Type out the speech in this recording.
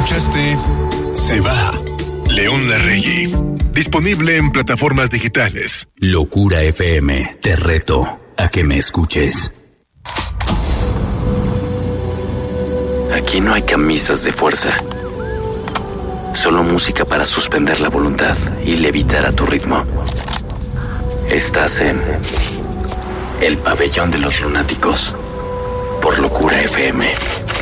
escuchaste Se Va, León Larregui. Disponible en plataformas digitales. Locura FM, te reto a que me escuches. Aquí no hay camisas de fuerza. Solo música para suspender la voluntad y levitar a tu ritmo. Estás en el pabellón de los lunáticos por Locura FM.